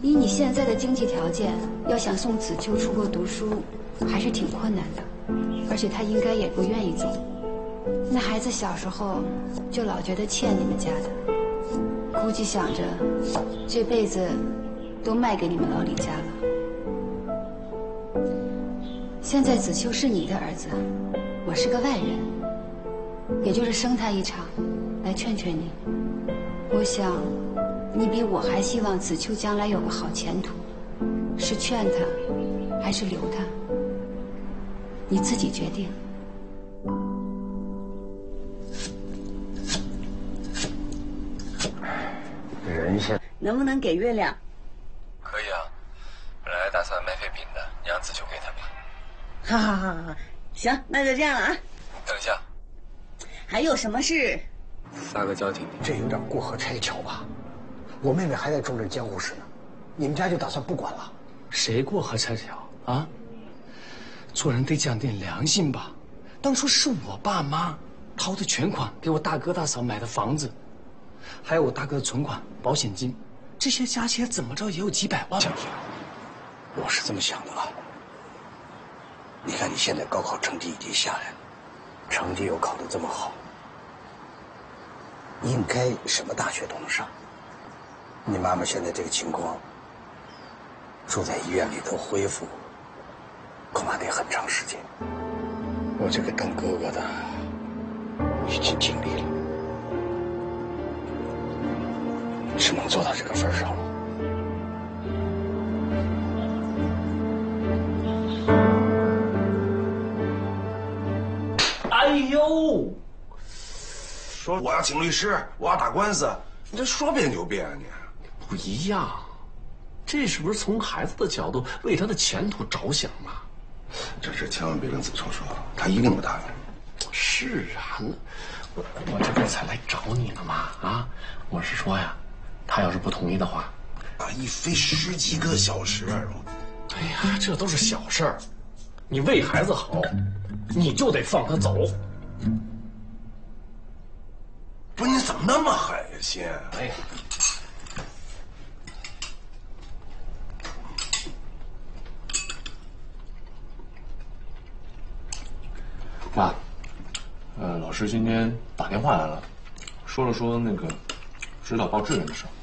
以你现在的经济条件，要想送子秋出国读书，还是挺困难的。而且他应该也不愿意走。那孩子小时候就老觉得欠你们家的，估计想着这辈子都卖给你们老李家了。现在子秋是你的儿子，我是个外人，也就是生他一场，来劝劝你。我想，你比我还希望子秋将来有个好前途，是劝他，还是留他？你自己决定。 人现能不能给月亮？ 可以啊，本来打算买废品的，你让子秋给他吧。 好，行，那就这样了啊。 等一下， 还有什么事？ 撒个娇听听。 这有点过河拆桥吧？我妹妹还在重镇监护室呢，你们家就打算不管了？ 谁过河拆桥啊？做人得讲点良心吧。当初是我爸妈掏的全款给我大哥大嫂买的房子，还有我大哥的存款、保险金，这些加起来怎么着也有几百万。 我是这么想的啊。你看你现在高考成绩已经下来了，成绩又考得这么好，应该什么大学都能上。你妈妈现在这个情况，住在医院里头恢复，恐怕得很长时间。我这个当哥哥的已经尽力了，只能做到这个份上了。 哎呦， 说我要请律师，我要打官司，你这说变就变啊你！ 不一样，这是不是从孩子的角度为他的前途着想嘛？ 这事千万别跟子秋说，他一定不答应。 是啊，我这不才来找你呢嘛啊！我是说呀，他要是不同意的话， 啊，一飞10几个小时。 哎呀，这都是小事儿，你为孩子好，你就得放他走。 不是你怎么那么狠呀，心？ 哎呀， 妈，老师今天打电话来了，说了那个指导报志愿的事儿。